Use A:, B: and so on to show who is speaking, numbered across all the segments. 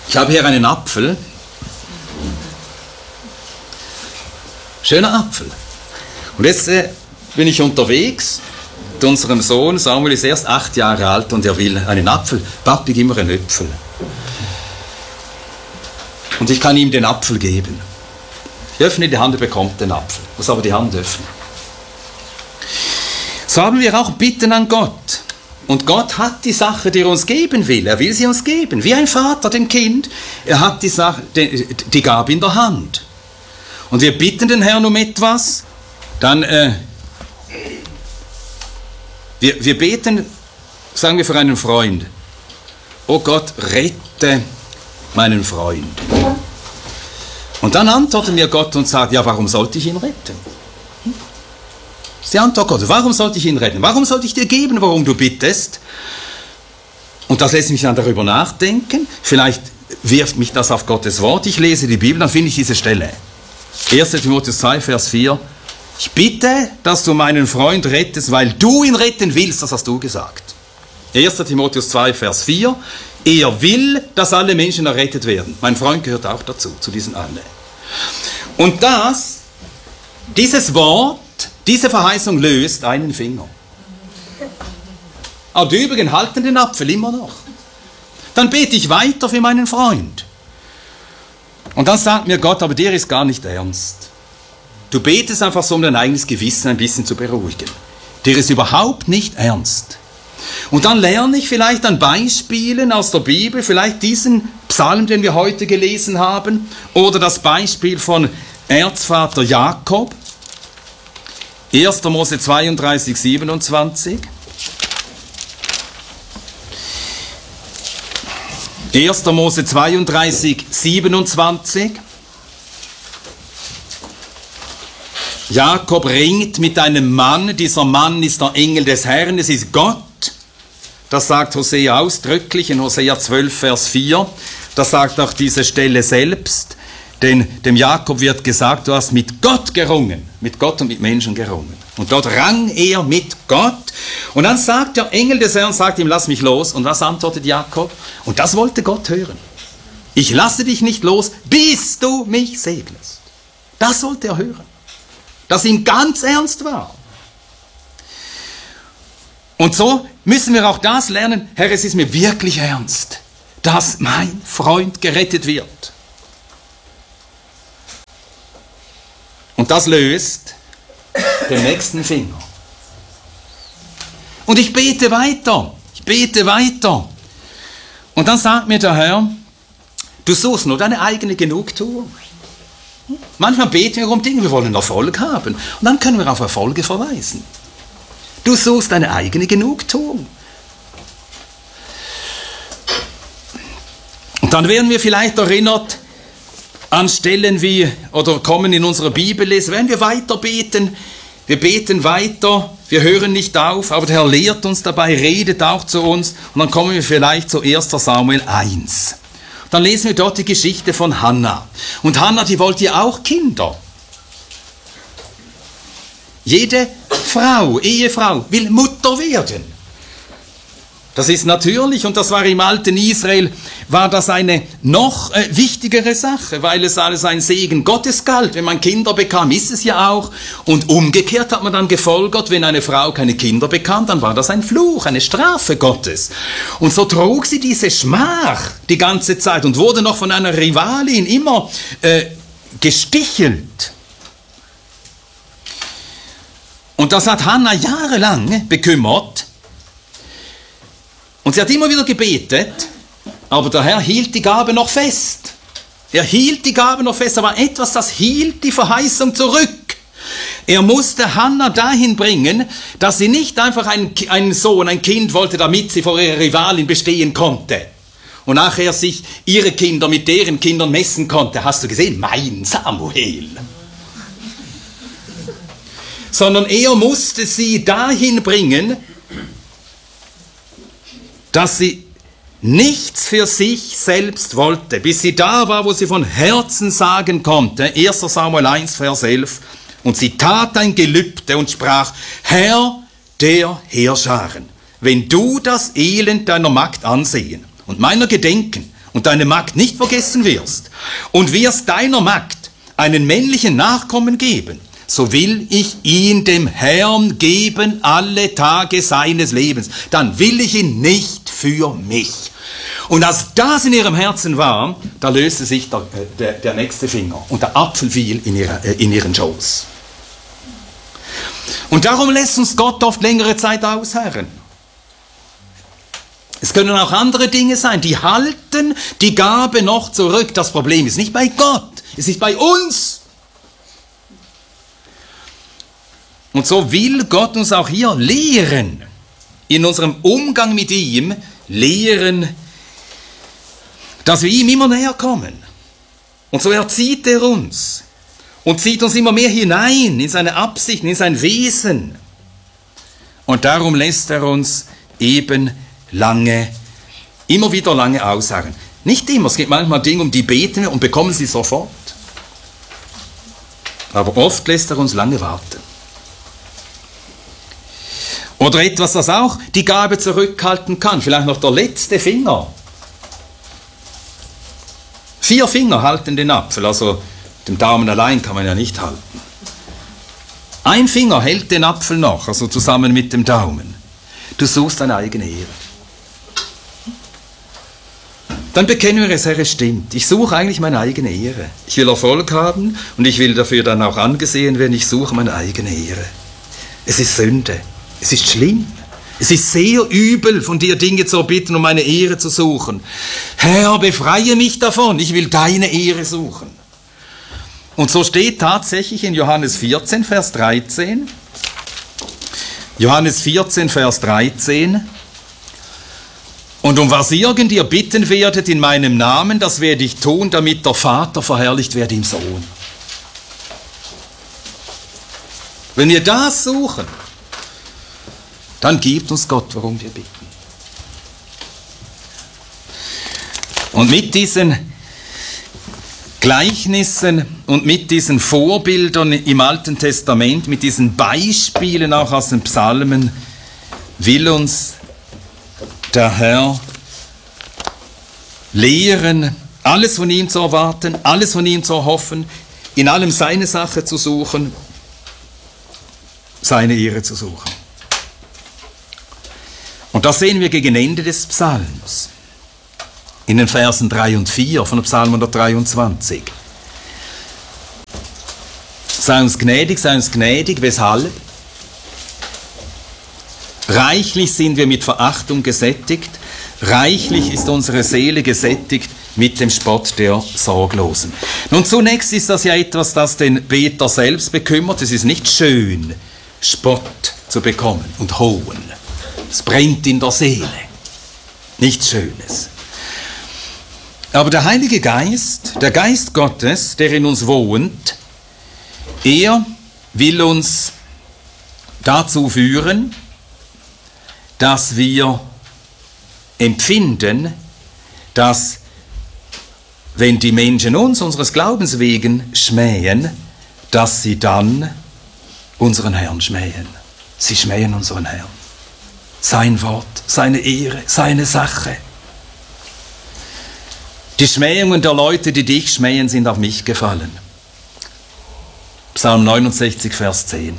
A: Ich habe hier einen Apfel. Schöner Apfel. Und jetzt bin ich unterwegs mit unserem Sohn. Samuel ist erst 8 Jahre alt und er will einen Apfel. Papi, gib mir einen Apfel. Und ich kann ihm den Apfel geben. Ich öffne die Hand, er bekommt den Apfel. Muss aber die Hand öffnen. So haben wir auch Bitten an Gott. Und Gott hat die Sache, die er uns geben will. Er will sie uns geben. Wie ein Vater dem Kind. Er hat die Sache, die Gabe in der Hand. Und wir bitten den Herrn um etwas. Dann, wir beten, sagen wir für einen Freund. Oh Gott, rette meinen Freund. Und dann antwortet mir Gott und sagt, ja, warum sollte ich ihn retten? Das ist die Antwort Gottes. Warum sollte ich ihn retten? Warum sollte ich dir geben, worum du bittest? Und das lässt mich dann darüber nachdenken. Vielleicht wirft mich das auf Gottes Wort. Ich lese die Bibel, dann finde ich diese Stelle. 1. Timotheus 2, Vers 4. Ich bitte, dass du meinen Freund rettest, weil du ihn retten willst. Das hast du gesagt. 1. Timotheus 2, Vers 4. Er will, dass alle Menschen errettet werden. Mein Freund gehört auch dazu, zu diesen alle. Und dieses Wort, diese Verheißung löst einen Finger. Aber die übrigen halten den Apfel immer noch. Dann bete ich weiter für meinen Freund. Und dann sagt mir Gott, aber der ist gar nicht ernst. Du betest einfach so, um dein eigenes Gewissen ein bisschen zu beruhigen. Der ist überhaupt nicht ernst. Und dann lerne ich vielleicht an Beispielen aus der Bibel, vielleicht diesen Psalm, den wir heute gelesen haben, oder das Beispiel von Erzvater Jakob, 1. Mose 32, 27. 1. Mose 32, 27. Jakob ringt mit einem Mann. Dieser Mann ist der Engel des Herrn. Es ist Gott. Das sagt Hosea ausdrücklich in Hosea 12, Vers 4. Das sagt auch diese Stelle selbst. Denn dem Jakob wird gesagt, du hast mit Gott gerungen. Mit Gott und mit Menschen gerungen. Und dort rang er mit Gott. Und dann sagt der Engel des Herrn, sagt ihm, lass mich los. Und was antwortet Jakob? Und das wollte Gott hören. Ich lasse dich nicht los, bis du mich segnest. Das wollte er hören. Dass ihm ganz ernst war. Und so müssen wir auch das lernen. Herr, es ist mir wirklich ernst, dass mein Freund gerettet wird. Und das löst den nächsten Finger. Und ich bete weiter. Und dann sagt mir der Herr, du suchst nur deine eigene Genugtuung. Manchmal beten wir um Dinge, wir wollen Erfolg haben. Und dann können wir auf Erfolge verweisen. Du suchst deine eigene Genugtuung. Und dann werden wir vielleicht erinnert an Stellen wie, oder kommen in unserer Bibel lesen, wenn wir weiter beten, wir beten weiter, wir hören nicht auf, aber der Herr lehrt uns dabei, redet auch zu uns. Und dann kommen wir vielleicht zu 1. Samuel 1. Dann lesen wir dort die Geschichte von Hannah. Und Hannah, die wollte ja auch Kinder. Jede Frau, Ehefrau, will Mutter werden. Das ist natürlich, und das war im alten Israel, war das eine noch wichtigere Sache, weil es alles ein Segen Gottes galt. Wenn man Kinder bekam, ist es ja auch. Und umgekehrt hat man dann gefolgert, wenn eine Frau keine Kinder bekam, dann war das ein Fluch, eine Strafe Gottes. Und so trug sie diese Schmach die ganze Zeit und wurde noch von einer Rivalin immer gestichelt. Und das hat Hannah jahrelang bekümmert. Und sie hat immer wieder gebetet, aber der Herr hielt die Gabe noch fest. Er hielt die Gabe noch fest, aber etwas, das hielt die Verheißung zurück. Er musste Hannah dahin bringen, dass sie nicht einfach einen Sohn, ein Kind wollte, damit sie vor ihrer Rivalin bestehen konnte. Und nachher sich ihre Kinder mit deren Kindern messen konnte. Hast du gesehen? Mein Samuel. Sondern er musste sie dahin bringen, dass sie nichts für sich selbst wollte, bis sie da war, wo sie von Herzen sagen konnte, 1. Samuel 1, Vers 11, und sie tat ein Gelübde und sprach, Herr der Heerscharen, wenn du das Elend deiner Magd ansehen und meiner gedenken und deine Magd nicht vergessen wirst und wirst deiner Magd einen männlichen Nachkommen geben, so will ich ihn dem Herrn geben alle Tage seines Lebens. Dann will ich ihn nicht für mich. Und als das in ihrem Herzen war, da löste sich der nächste Finger und der Apfel fiel in ihren Schoß. Und darum lässt uns Gott oft längere Zeit ausharren. Es können auch andere Dinge sein, die halten die Gabe noch zurück. Das Problem ist nicht bei Gott, es ist bei uns. Und so will Gott uns auch hier lehren, in unserem Umgang mit ihm, lehren, dass wir ihm immer näher kommen. Und so erzieht er uns und zieht uns immer mehr hinein in seine Absichten, in sein Wesen. Und darum lässt er uns eben immer wieder lange ausharren. Nicht immer, es gibt manchmal Dinge, um die beten wir und bekommen sie sofort. Aber oft lässt er uns lange warten. Oder etwas, das auch die Gabe zurückhalten kann, vielleicht noch der letzte Finger. 4 Finger halten den Apfel, also den Daumen allein kann man ja nicht halten. Ein Finger hält den Apfel noch, also zusammen mit dem Daumen. Du suchst deine eigene Ehre. Dann bekennen wir es, Herr, es stimmt. Ich suche eigentlich meine eigene Ehre. Ich will Erfolg haben und ich will dafür dann auch angesehen werden, ich suche meine eigene Ehre. Es ist Sünde. Es ist schlimm. Es ist sehr übel, von dir Dinge zu erbitten, um meine Ehre zu suchen. Herr, befreie mich davon, ich will deine Ehre suchen. Und so steht tatsächlich in Johannes 14, Vers 13. Johannes 14, Vers 13. Und um was irgend ihr bitten werdet in meinem Namen, das werde ich tun, damit der Vater verherrlicht werde im Sohn. Wenn wir das suchen, dann gibt uns Gott, worum wir bitten. Und mit diesen Gleichnissen und mit diesen Vorbildern im Alten Testament, mit diesen Beispielen auch aus den Psalmen, will uns der Herr lehren, alles von ihm zu erwarten, alles von ihm zu erhoffen, in allem seine Sache zu suchen, seine Ehre zu suchen. Und das sehen wir gegen Ende des Psalms, in den Versen 3 und 4 von Psalm 123. Sei uns gnädig, weshalb? Reichlich sind wir mit Verachtung gesättigt, reichlich ist unsere Seele gesättigt mit dem Spott der Sorglosen. Nun, zunächst ist das ja etwas, das den Beter selbst bekümmert. Es ist nicht schön, Spott zu bekommen und Hohn. Es brennt in der Seele. Nichts Schönes. Aber der Heilige Geist, der Geist Gottes, der in uns wohnt, er will uns dazu führen, dass wir empfinden, dass wenn die Menschen uns unseres Glaubens wegen schmähen, dass sie dann unseren Herrn schmähen. Sie schmähen unseren Herrn. Sein Wort, seine Ehre, seine Sache. Die Schmähungen der Leute, die dich schmähen, sind auf mich gefallen. Psalm 69, Vers 10.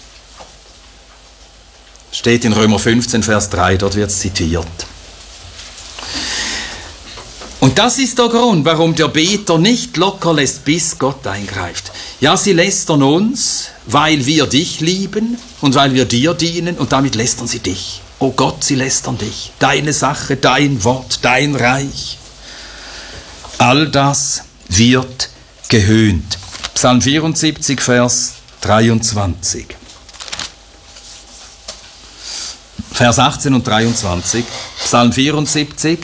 A: Steht in Römer 15, Vers 3, dort wird es zitiert. Und das ist der Grund, warum der Beter nicht locker lässt, bis Gott eingreift. Ja, sie lästern uns, weil wir dich lieben und weil wir dir dienen und damit lästern sie dich. Oh Gott, sie lästern dich. Deine Sache, dein Wort, dein Reich. All das wird gehöhnt. Psalm 74, Vers 23. Vers 18 und 23. Psalm 74,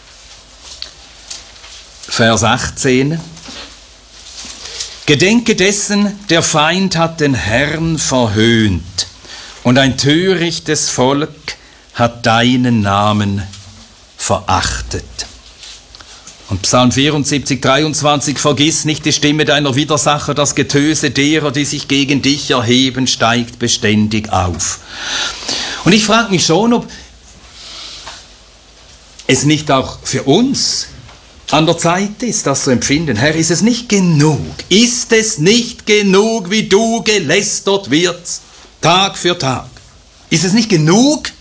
A: Vers 18. Gedenke dessen, der Feind hat den Herrn verhöhnt und ein törichtes Volk hat deinen Namen verachtet. Und Psalm 74, 23, vergiss nicht die Stimme deiner Widersacher, das Getöse derer, die sich gegen dich erheben, steigt beständig auf. Und ich frage mich schon, ob es nicht auch für uns an der Zeit ist, das zu empfinden. Herr, ist es nicht genug? Ist es nicht genug, wie du gelästert wirst, Tag für Tag? Ist es nicht genug?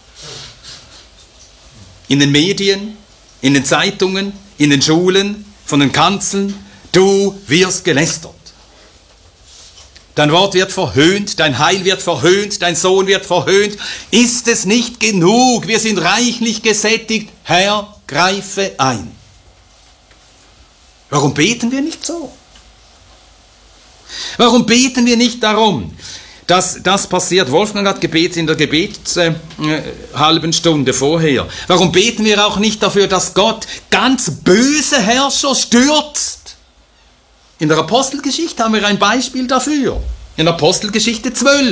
A: In den Medien, in den Zeitungen, in den Schulen, von den Kanzeln, du wirst gelästert. Dein Wort wird verhöhnt, dein Heil wird verhöhnt, dein Sohn wird verhöhnt. Ist es nicht genug? Wir sind reichlich gesättigt. Herr, greife ein. Warum beten wir nicht so? Warum beten wir nicht darum, dass das passiert? Wolfgang hat gebetet in der halben Stunde vorher. Warum beten wir auch nicht dafür, dass Gott ganz böse Herrscher stürzt? In der Apostelgeschichte haben wir ein Beispiel dafür. In Apostelgeschichte 12.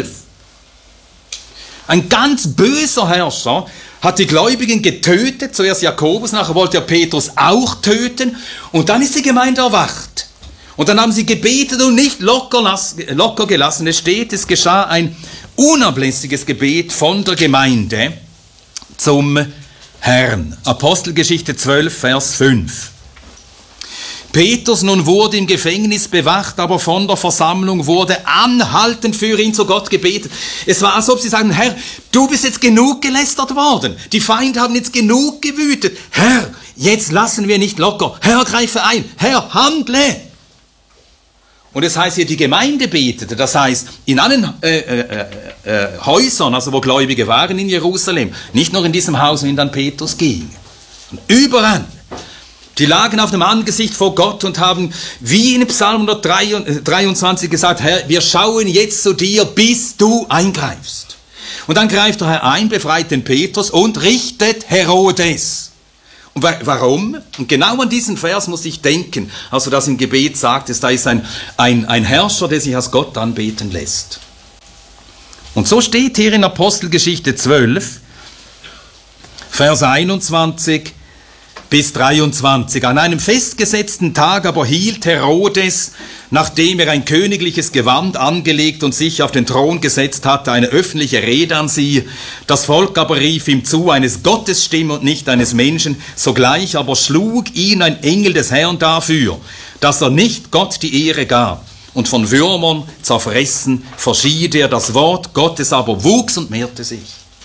A: Ein ganz böser Herrscher hat die Gläubigen getötet, zuerst Jakobus, nachher wollte er Petrus auch töten und dann ist die Gemeinde erwacht. Und dann haben sie gebetet und nicht locker gelassen. Es steht, es geschah ein unablässiges Gebet von der Gemeinde zum Herrn. Apostelgeschichte 12, Vers 5. Petrus nun wurde im Gefängnis bewacht, aber von der Versammlung wurde anhaltend für ihn zu Gott gebetet. Es war, als ob sie sagen, Herr, du bist jetzt genug gelästert worden. Die Feinde haben jetzt genug gewütet. Herr, jetzt lassen wir nicht locker. Herr, greife ein. Herr, handle. Und es heißt hier, die Gemeinde betete. Das heißt, in allen Häusern, also wo Gläubige waren in Jerusalem, nicht nur in diesem Haus, in das Petrus ging. Und überall. Die lagen auf dem Angesicht vor Gott und haben, wie in Psalm 123 gesagt, Herr, wir schauen jetzt zu dir, bis du eingreifst. Und dann greift der Herr ein, befreit den Petrus und richtet Herodes. Und warum? Und genau an diesen Vers muss ich denken, als du das im Gebet sagtest, da ist ein Herrscher, der sich als Gott anbeten lässt. Und so steht hier in Apostelgeschichte 12, Vers 21, bis 23. An einem festgesetzten Tag aber hielt Herodes, nachdem er ein königliches Gewand angelegt und sich auf den Thron gesetzt hatte, eine öffentliche Rede an sie. Das Volk aber rief ihm zu, eines Gottes Stimme und nicht eines Menschen. Sogleich aber schlug ihn ein Engel des Herrn dafür, dass er nicht Gott die Ehre gab. Und von Würmern zerfressen verschied er. Das Wort Gottes aber wuchs und mehrte sich.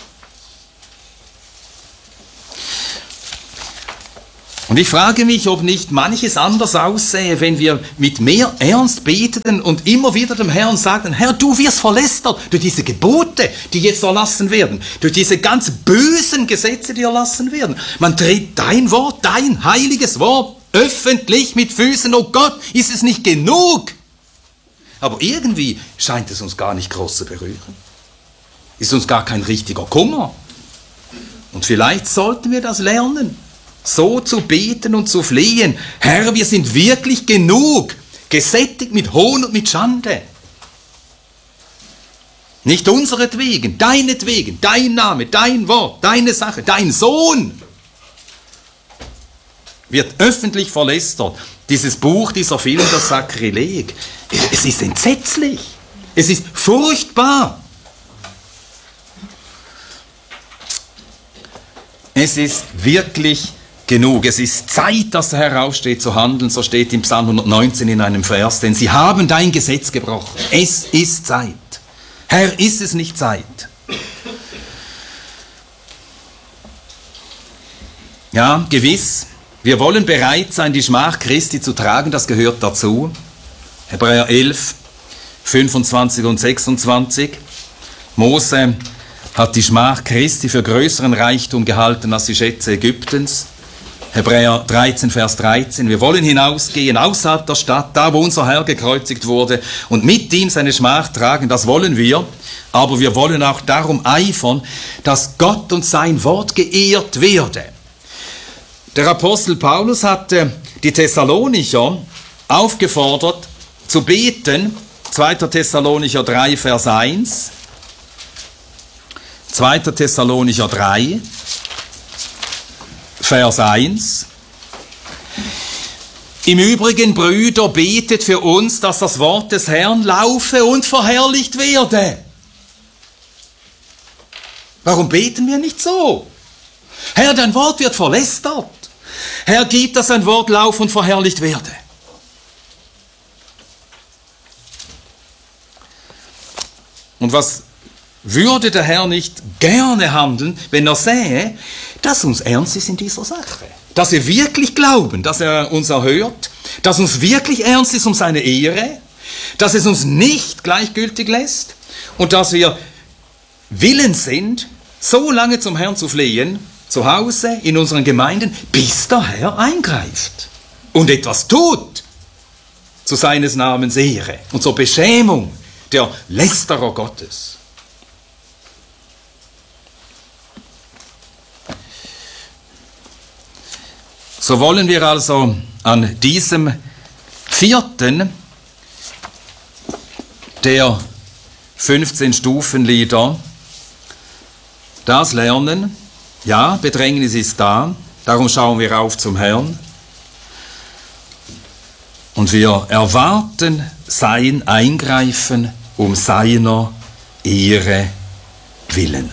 A: Und ich frage mich, ob nicht manches anders aussähe, wenn wir mit mehr Ernst beteten und immer wieder dem Herrn sagten, Herr, du wirst verlästert durch diese Gebote, die jetzt erlassen werden, durch diese ganz bösen Gesetze, die erlassen werden. Man tritt dein Wort, dein heiliges Wort öffentlich mit Füßen. Oh Gott, ist es nicht genug? Aber irgendwie scheint es uns gar nicht groß zu berühren. Ist uns gar kein richtiger Kummer. Und vielleicht sollten wir das lernen. So zu beten und zu flehen. Herr, wir sind wirklich genug, gesättigt mit Hohn und mit Schande. Nicht unseretwegen, deinetwegen, dein Name, dein Wort, deine Sache, dein Sohn wird öffentlich verlästert. Dieses Buch, dieser Film, das Sakrileg, es ist entsetzlich, es ist furchtbar. Es ist wirklich genug. Es ist Zeit, dass der Herr aufsteht zu handeln, so steht im Psalm 119 in einem Vers, denn sie haben dein Gesetz gebrochen. Es ist Zeit. Herr, ist es nicht Zeit? Ja, gewiss, wir wollen bereit sein, die Schmach Christi zu tragen, das gehört dazu. Hebräer 11, 25 und 26. Mose hat die Schmach Christi für größeren Reichtum gehalten als die Schätze Ägyptens. Hebräer 13, Vers 13. Wir wollen hinausgehen außerhalb der Stadt, da wo unser Herr gekreuzigt wurde, und mit ihm seine Schmach tragen, das wollen wir. Aber wir wollen auch darum eifern, dass Gott und sein Wort geehrt werde. Der Apostel Paulus hat die Thessalonicher aufgefordert zu beten. 2. Thessalonicher 3, Vers 1. 2. Thessalonicher 3, Vers 1. Im Übrigen, Brüder, betet für uns, dass das Wort des Herrn laufe und verherrlicht werde. Warum beten wir nicht so? Herr, dein Wort wird verlästert. Herr, gib, dass sein Wort lauf und verherrlicht werde. Und was würde der Herr nicht gerne handeln, wenn er sähe, dass uns ernst ist in dieser Sache? Dass wir wirklich glauben, dass er uns erhört, dass uns wirklich ernst ist um seine Ehre, dass es uns nicht gleichgültig lässt und dass wir willens sind, so lange zum Herrn zu flehen, zu Hause, in unseren Gemeinden, bis der Herr eingreift und etwas tut zu seines Namens Ehre und zur Beschämung der Lästerer Gottes. So wollen wir also an diesem 4. der 15 Stufenlieder das lernen. Ja, Bedrängnis ist da, darum schauen wir auf zum Herrn. Und wir erwarten sein Eingreifen um seiner Ehre willen.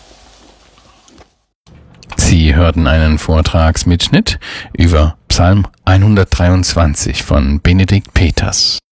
B: Sie hörten einen Vortragsmitschnitt über Psalm 123 von Benedikt Peters.